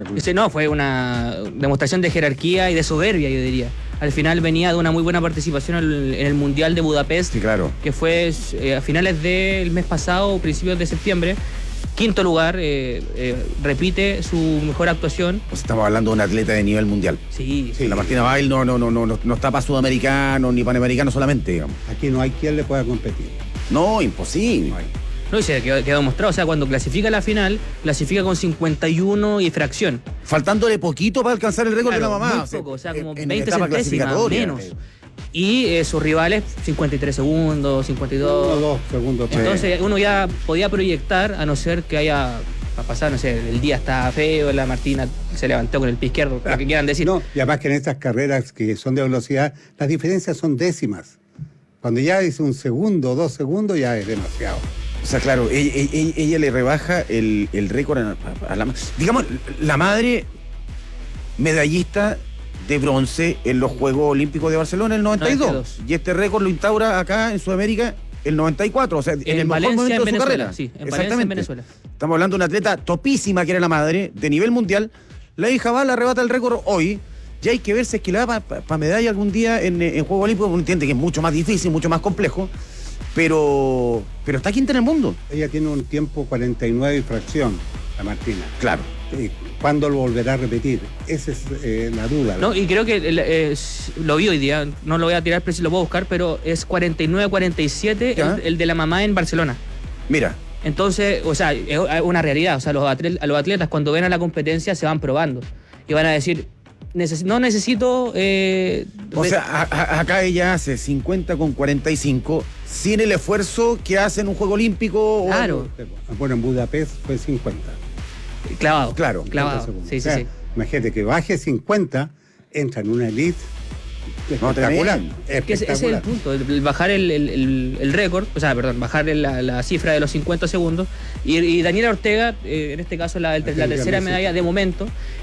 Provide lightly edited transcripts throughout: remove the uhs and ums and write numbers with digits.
No, fue una demostración de jerarquía y de soberbia, yo diría. Al final venía de una muy buena participación en el Mundial de Budapest, sí, claro, que fue a finales del mes pasado o principios de septiembre. Quinto lugar, repite su mejor actuación. Pues estamos hablando de un atleta de nivel mundial. Sí. La Martina Bail no está para sudamericano ni panamericano solamente, digamos. Aquí no hay quien le pueda competir. No, imposible. No, y se quedó demostrado. O sea, cuando clasifica a la final, clasifica con 51 y fracción. Faltándole poquito para alcanzar el récord de la mamá. Muy poco, o sea, como en 20 etapa centésimas menos. Y sus rivales, 53 segundos, 52. 1 2 segundos. Entonces uno ya podía proyectar, a no ser que haya pasado, no sé, el día está feo, la Martina se levantó con el pie izquierdo, lo que quieran decir. No, y además que en estas carreras que son de velocidad, las diferencias son décimas. Cuando ya dice 1 segundo, 2 segundos, ya es demasiado. O sea, claro, ella le rebaja el récord a la... Digamos, la madre medallista de bronce en los Juegos Olímpicos de Barcelona en el 92. Y este récord lo instaura acá en Sudamérica el 94, o sea, en el mejor Valencia, momento de su Venezuela, carrera. Sí, en Valencia, en Venezuela. Estamos hablando de una atleta topísima que era la madre, de nivel mundial. La hija va, le arrebata el récord hoy. Ya hay que ver si es que le da para medalla algún día en Juegos Olímpicos. Uno entiende que es mucho más difícil, mucho más complejo. Pero está quinta en el mundo. Ella tiene un tiempo 49 y fracción, la Martina. Claro. ¿Cuándo lo volverá a repetir? Esa es la duda. No, y creo que lo vi hoy día, no lo voy a tirar, pero sí lo puedo buscar, pero es 49-47 el de la mamá en Barcelona. Mira. Entonces, o sea, es una realidad. O sea, los atletas cuando ven a la competencia se van probando y van a decir, no necesito... o sea, acá ella hace 50,45 sin el esfuerzo que hace en un Juego Olímpico. Claro. Bueno, en Budapest fue 50. Clavado. Claro. Clavado. Sí, sí. Imagínate que baje 50, entra en una elite espectacular. Ese es el punto, el bajar el récord, o sea, perdón, bajar la cifra de los 50 segundos. Y Daniela Ortega, en este caso la tercera medalla de momento,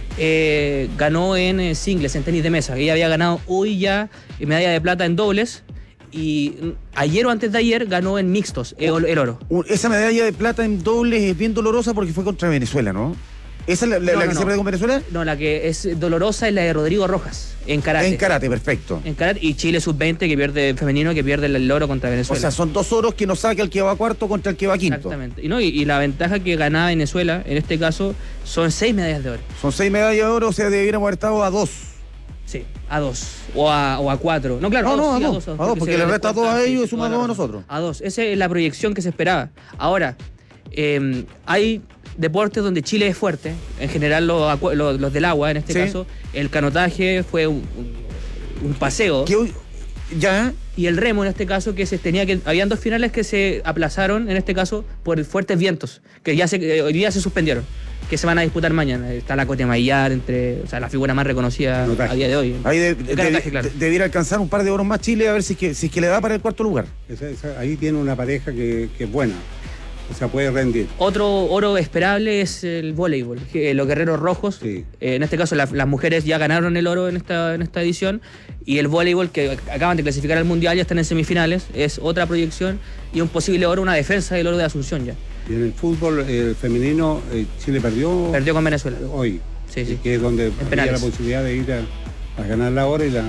ganó en singles, en tenis de mesa. Ella había ganado hoy ya medalla de plata en dobles. Y ayer o antes de ayer ganó en mixtos el oro. Esa medalla de plata en dobles es bien dolorosa porque fue contra Venezuela, ¿no? ¿Esa es la que se pierde con Venezuela? No, la que es dolorosa es la de Rodrigo Rojas, en karate. En karate, perfecto. En karate, y Chile sub-20 que pierde femenino, que pierde el oro contra Venezuela. O sea, son 2 oros que nos saca el que va cuarto contra el que va quinto. Exactamente. Y la ventaja que ganaba Venezuela, en este caso, son 6 medallas de oro. Son 6 medallas de oro, o sea, debiéramos haber estado a 2. Sí, a 2 o a 4. No, claro, a 2, porque le resta 2 a ellos y suma 2 a nosotros. A 2, esa es la proyección que se esperaba. Ahora, hay deportes donde Chile es fuerte, en general los del agua, en este caso, el canotaje fue un paseo. ¿Ya? Y el remo, en este caso, habían 2 finales que se aplazaron, en este caso, por fuertes vientos, que hoy día se suspendieron, que se van a disputar mañana. Está la Cote Maillar, la figura más reconocida a día de hoy. Ahí debiera alcanzar un par de oros más Chile, a ver si es que le da para el cuarto lugar. Ahí tiene una pareja que es buena. O sea, puede rendir. Otro oro esperable es el voleibol, los guerreros rojos. Sí. En este caso, las mujeres ya ganaron el oro en esta edición. Y el voleibol, que acaban de clasificar al mundial, ya están en semifinales. Es otra proyección y un posible oro, una defensa del oro de Asunción ya. Y en el fútbol femenino, Chile perdió. Perdió con Venezuela. Hoy. Sí. Que es donde había la posibilidad de ir a ganar la hora y la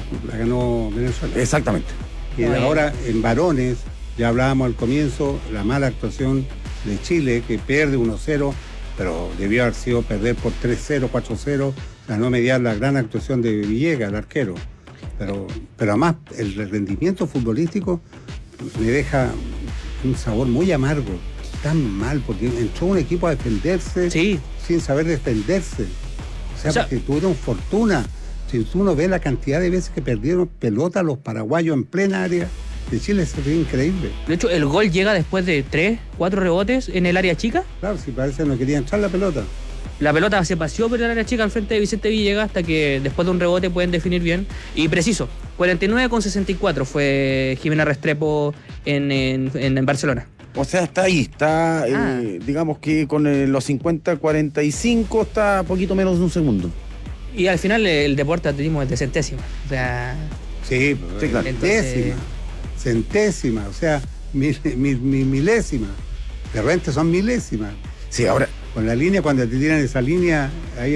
ganó Venezuela. Exactamente. Y ahora en varones. Ya hablábamos al comienzo, la mala actuación de Chile, que pierde 1-0, pero debió haber sido perder por 3-0, 4-0, a no mediar la gran actuación de Villegas, el arquero. Pero además, el rendimiento futbolístico me deja un sabor muy amargo, tan mal, porque entró un equipo a defenderse sin saber defenderse. O sea, porque tuvieron fortuna. Si uno ve la cantidad de veces que perdieron pelota los paraguayos en plena área de Chile, se ve increíble. De hecho, el gol llega después de 3-4 rebotes en el área chica. Claro, si parece que no quería entrar la pelota. La pelota se paseó por el área chica al frente de Vicente Villegas hasta que después de un rebote pueden definir bien. Y preciso, 49,64 fue Jimena Restrepo en Barcelona. O sea, está ahí, digamos que con los 50-45 está poquito menos de un segundo. Y al final el deporte atletismo es de centésima. O sea... Sí, claro. Centésima, o sea, milésima. De repente son milésimas. Sí, ahora... Con la línea, cuando te tiran esa línea, ahí